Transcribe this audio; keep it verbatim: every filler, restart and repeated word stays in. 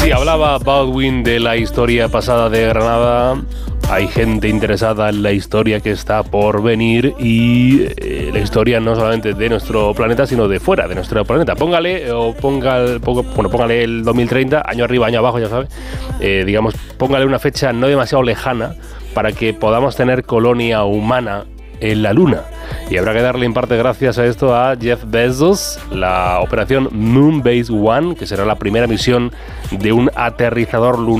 Sí, hablaba Baldwin de la historia pasada de Granada. Hay gente interesada en la historia que está por venir y eh, la historia no solamente de nuestro planeta, sino de fuera de nuestro planeta. Póngale, o ponga, ponga, bueno, póngale el dos mil treinta, año arriba, año abajo, ya sabe. Eh, digamos, póngale una fecha no demasiado lejana para que podamos tener colonia humana en la Luna. Y habrá que darle en parte gracias a esto a Jeff Bezos, la operación Moonbase One, que será la primera misión de un aterrizador lunar